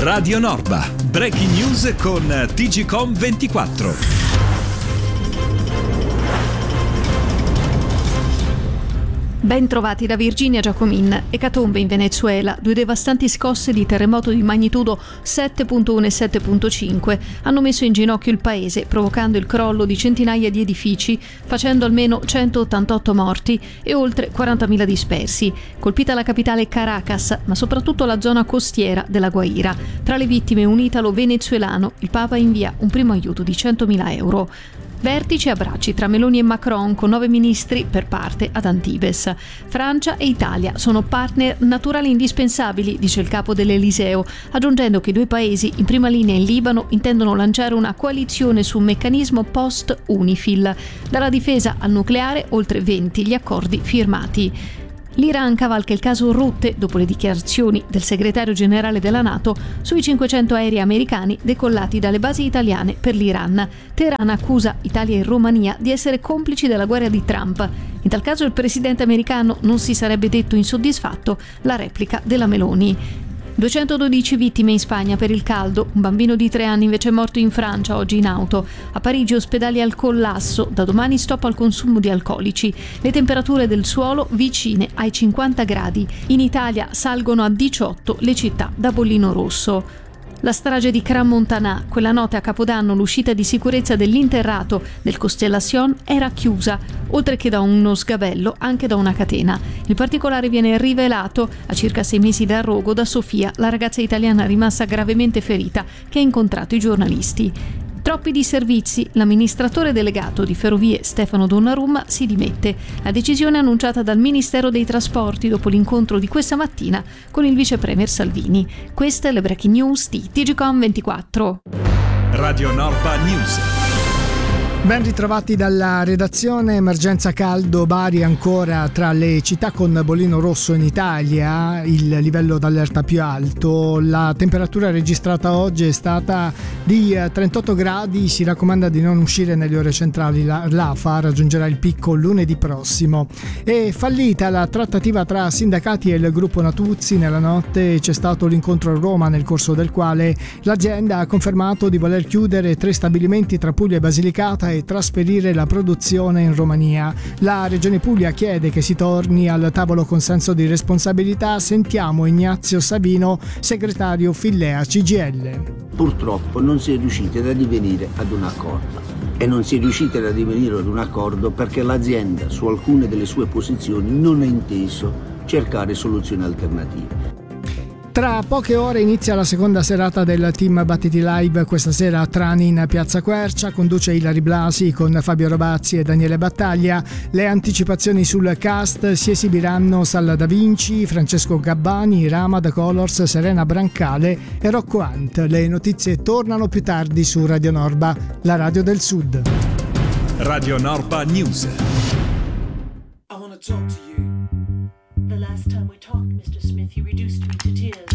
Radio Norba, breaking news con TGcom 24. Ben trovati da Virginia Giacomin. Ecatombe in Venezuela. 2 devastanti scosse di terremoto di magnitudo 7.1 e 7.5 hanno messo in ginocchio il paese, provocando il crollo di centinaia di edifici, facendo almeno 188 morti e oltre 40.000 dispersi. Colpita la capitale Caracas, ma soprattutto la zona costiera della Guaira. Tra le vittime un italo venezuelano. Il Papa invia un primo aiuto di 100.000 euro. Vertici e abbracci tra Meloni e Macron con 9 ministri per parte ad Antibes. Francia e Italia sono partner naturali indispensabili, dice il capo dell'Eliseo, aggiungendo che i 2 paesi in prima linea in Libano intendono lanciare una coalizione su un meccanismo post-UNIFIL. Dalla difesa al nucleare, oltre 20 gli accordi firmati. L'Iran cavalca il caso Rutte dopo le dichiarazioni del segretario generale della NATO sui 500 aerei americani decollati dalle basi italiane per l'Iran. Teheran accusa Italia e Romania di essere complici della guerra di Trump. In tal caso il presidente americano non si sarebbe detto insoddisfatto, la replica della Meloni. 212 vittime in Spagna per il caldo, un bambino di 3 anni invece è morto in Francia oggi in auto. A Parigi ospedali al collasso, da domani stop al consumo di alcolici. Le temperature del suolo vicine ai 50 gradi. In Italia salgono a 18 le città da bollino rosso. La strage di Crans-Montana, quella notte a Capodanno l'uscita di sicurezza dell'interrato del Constellation era chiusa, oltre che da uno sgabello anche da una catena. Il particolare viene rivelato a circa 6 mesi dal rogo da Sofia, la ragazza italiana rimasta gravemente ferita che ha incontrato i giornalisti. Troppi disservizi, l'amministratore delegato di Ferrovie Stefano Donnarumma si dimette. La decisione è annunciata dal Ministero dei Trasporti dopo l'incontro di questa mattina con il vice premier Salvini. Queste le breaking news di TGcom 24. Radio Norba News. Ben ritrovati dalla redazione. Emergenza caldo, Bari ancora tra le città con bollino rosso in Italia, il livello d'allerta più alto. La temperatura registrata oggi è stata di 38 gradi, si raccomanda di non uscire nelle ore centrali, l'AFA raggiungerà il picco lunedì prossimo. È fallita la trattativa tra sindacati e il gruppo Natuzzi, nella notte c'è stato l'incontro a Roma nel corso del quale l'azienda ha confermato di voler chiudere 3 stabilimenti tra Puglia e Basilicata e trasferire la produzione in Romania. La Regione Puglia chiede che si torni al tavolo con senso di responsabilità. Sentiamo Ignazio Savino, segretario Fillea CGIL. Purtroppo non si è riusciti ad addivenire ad un accordo e non si è riusciti ad addivenire ad un accordo perché l'azienda su alcune delle sue posizioni non ha inteso cercare soluzioni alternative. Tra poche ore inizia la seconda serata del Team Battiti Live, questa sera a Trani in Piazza Quercia, conduce Ilari Blasi con Fabio Robazzi e Daniele Battaglia. Le anticipazioni sul cast: si esibiranno Salla Da Vinci, Francesco Gabbani, Rama The Colors, Serena Brancale e Rocco Hunt. Le notizie tornano più tardi su Radio Norba, la radio del Sud. Radio Norba News. I wanna talk to you. The last time we talked, Mr. Smith, you reduced me to tears.